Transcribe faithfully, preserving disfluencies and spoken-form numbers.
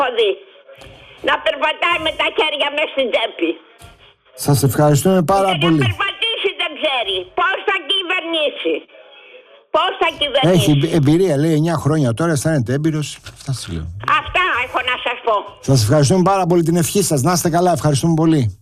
έχω δει. Να περπατάει με τα χέρια μέσα στην τσέπη. Σας ευχαριστούμε πάρα και πολύ. να περπατήσει δεν ξέρει. Πώς θα κυβερνήσει. Πώς θα κυβερνήσει. Έχει εμπειρία, λέει, εννιά χρόνια τώρα, αισθάνεται έμπειρος. Αυτά σας λέω. Αυτά έχω να σας πω. Σας ευχαριστούμε πάρα πολύ, την ευχή σας. Να είστε καλά, ευχαριστούμε πολύ.